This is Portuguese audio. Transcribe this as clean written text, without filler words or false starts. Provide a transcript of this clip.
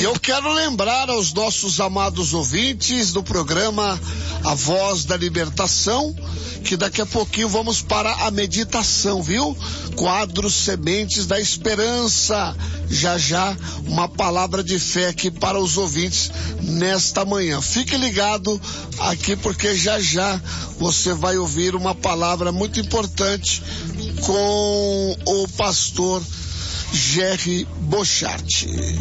eu quero lembrar aos nossos amados ouvintes do programa A Voz da Libertação, que daqui a pouquinho vamos para a meditação, viu? Quadros Sementes da Esperança. Já, uma palavra de fé aqui para os ouvintes nesta manhã. Fique ligado aqui, porque já você vai ouvir uma palavra muito importante com o pastor Jerry Bochart.